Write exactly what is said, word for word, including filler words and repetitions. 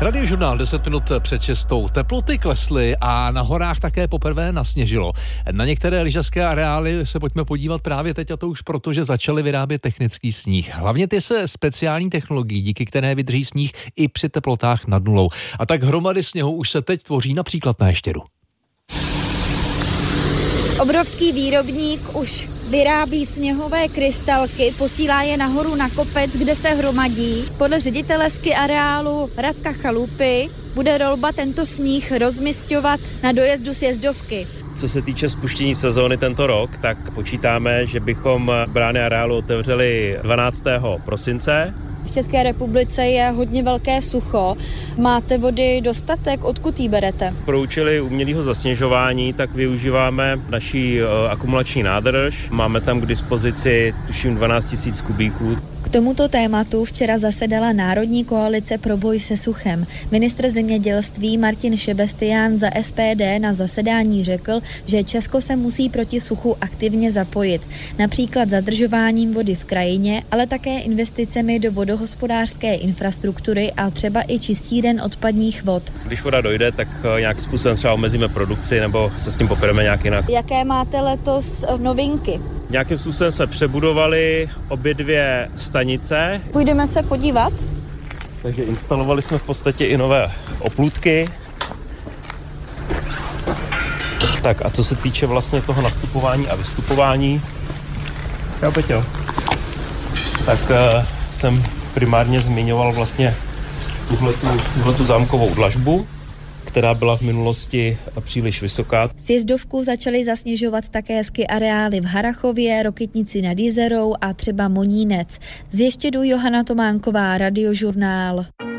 Radiožurnál deset minut před šestou. Teploty klesly a na horách také poprvé nasněžilo. Na některé lyžařské areály se pojďme podívat právě teď, a to už proto, že začaly vyrábět technický sníh. Hlavně ty se speciální technologií, díky které vydrží sníh i při teplotách nad nulou. A tak hromady sněhu už se teď tvoří například na Ještědu. Obrovský výrobník už vyrábí sněhové krystalky, posílá je nahoru na kopec, kde se hromadí. Podle ředitele ski areálu Radka Chalupy bude Rolba tento sníh rozmisťovat na dojezdu sjezdovky. Co se týče spuštění sezóny tento rok, tak počítáme, že bychom brány areálu otevřeli dvanáctého prosince. V České republice je hodně velké sucho. Máte vody dostatek? Odkud jí berete? Pro účely umělého zasněžování tak využíváme naší akumulační nádrž. Máme tam k dispozici tuším dvanáct tisíc kubíků. K tomuto tématu včera zasedala Národní koalice pro boj se suchem. Ministr zemědělství Martin Šebestián za S P D na zasedání řekl, že Česko se musí proti suchu aktivně zapojit. Například zadržováním vody v krajině, ale také investicemi do vodohospodářské infrastruktury a třeba i čistíren odpadních vod. Když voda dojde, tak nějakým způsobem třeba omezíme produkci nebo se s tím popereme nějak jinak. Jaké máte letos novinky? Nějakým způsobem jsme přebudovali obě dvě stanice. Půjdeme se podívat? Takže instalovali jsme v podstatě i nové oplůtky. Tak a co se týče vlastně toho nastupování a vystupování, jo, Peťo, tak uh, jsem primárně zmiňoval vlastně tuhletu, tuhletu zámkovou dlažbu, která byla v minulosti příliš vysoká. Sjezdovku začaly zasněžovat také ski areály v Harrachově, Rokytnici nad Jizerou a třeba Monínec. Z Ještědu Johana Tománková, Radiožurnál.